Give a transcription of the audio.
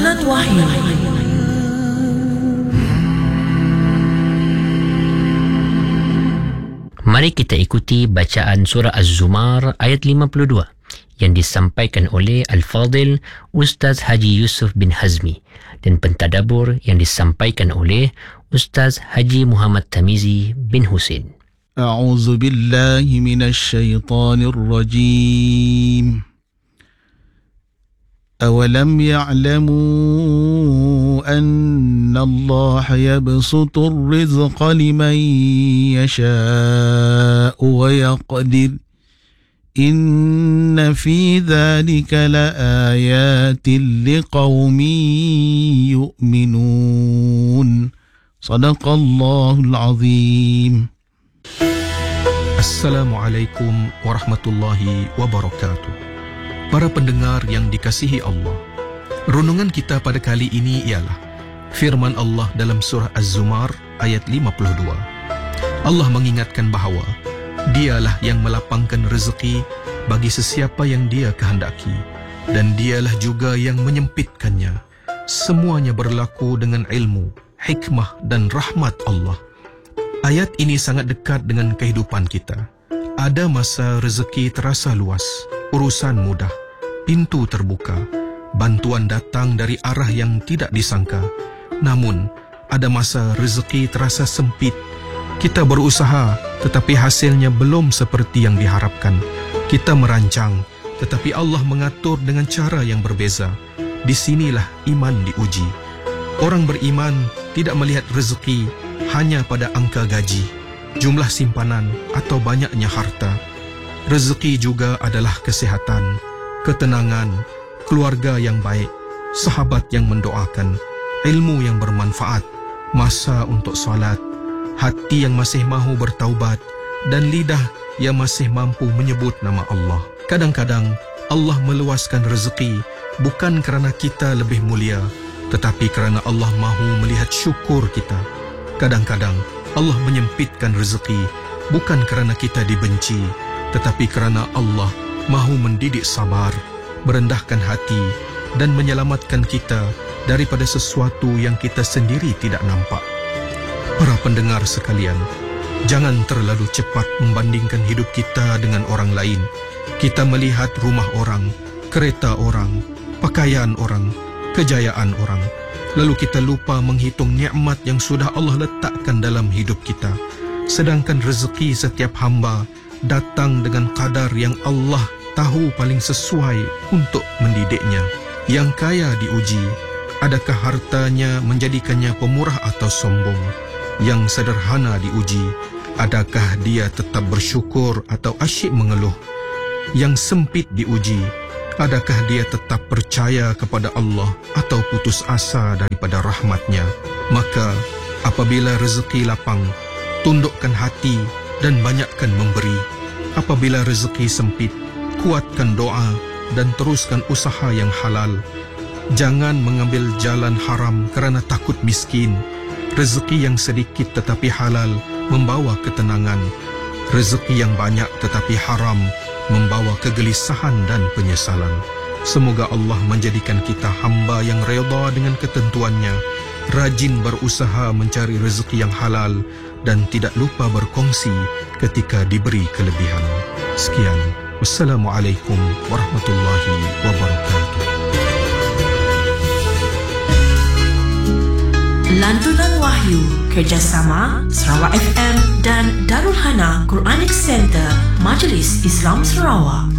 Lantunan Wahyu. Mari kita ikuti bacaan surah Az-Zumar ayat 52 yang disampaikan oleh Al-Fadil Ustaz Haji Yusuf bin Hazmi dan pentadabbur yang disampaikan oleh Ustaz Haji Muhammad Tamizi bin Husin. A'udzu billahi minasy syaithanir rajim. أولم يعلموا أن الله يبسط الرزق لمن يشاء ويقدر إن في ذلك لآيات لقوم يؤمنون صدق الله العظيم. Assalamualaikum warahmatullahi wabarakatuh. Para pendengar yang dikasihi Allah, renungan kita pada kali ini ialah firman Allah dalam surah Az-Zumar ayat 52. Allah mengingatkan bahawa Dialah yang melapangkan rezeki bagi sesiapa yang Dia kehendaki, dan Dialah juga yang menyempitkannya. Semuanya berlaku dengan ilmu, hikmah dan rahmat Allah. Ayat ini sangat dekat dengan kehidupan kita. Ada masa rezeki terasa luas, urusan mudah, pintu terbuka, bantuan datang dari arah yang tidak disangka. Namun, ada masa rezeki terasa sempit. Kita berusaha, tetapi hasilnya belum seperti yang diharapkan. Kita merancang, tetapi Allah mengatur dengan cara yang berbeza. Di sinilah iman diuji. Orang beriman tidak melihat rezeki hanya pada angka gaji, jumlah simpanan atau banyaknya harta. Rezeki juga adalah kesihatan, ketenangan, keluarga yang baik, sahabat yang mendoakan, ilmu yang bermanfaat, masa untuk solat, hati yang masih mahu bertaubat, dan lidah yang masih mampu menyebut nama Allah. Kadang-kadang Allah meluaskan rezeki bukan kerana kita lebih mulia, tetapi kerana Allah mahu melihat syukur kita. Kadang-kadang Allah menyempitkan rezeki bukan kerana kita dibenci, tetapi kerana Allah mahu mendidik sabar, merendahkan hati dan menyelamatkan kita daripada sesuatu yang kita sendiri tidak nampak. Para pendengar sekalian, jangan terlalu cepat membandingkan hidup kita dengan orang lain. Kita melihat rumah orang, kereta orang, pakaian orang, kejayaan orang, lalu kita lupa menghitung nikmat yang sudah Allah letakkan dalam hidup kita. Sedangkan rezeki setiap hamba datang dengan kadar yang Allah tahu paling sesuai untuk mendidiknya. Yang kaya diuji, adakah hartanya menjadikannya pemurah atau sombong? Yang sederhana diuji, adakah dia tetap bersyukur atau asyik mengeluh? Yang sempit diuji, adakah dia tetap percaya kepada Allah atau putus asa daripada rahmat-Nya? Maka apabila rezeki lapang, tundukkan hati dan banyakkan memberi. Apabila rezeki sempit, kuatkan doa dan teruskan usaha yang halal. Jangan mengambil jalan haram kerana takut miskin. Rezeki yang sedikit tetapi halal membawa ketenangan. Rezeki yang banyak tetapi haram membawa kegelisahan dan penyesalan. Semoga Allah menjadikan kita hamba yang redha dengan ketentuannya, rajin berusaha mencari rezeki yang halal dan tidak lupa berkongsi ketika diberi kelebihan. Sekian. Wassalamualaikum warahmatullahi wabarakatuh. Lantunan Wahyu kerjasama Sarawak FM dan Darul Hana Quranic Center Majlis Islam Sarawak.